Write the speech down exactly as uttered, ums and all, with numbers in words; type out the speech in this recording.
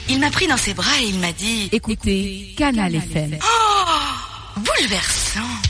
Il m'a pris dans ses bras et il m'a dit... Écoutez Canal F M. Oh, bouleversant.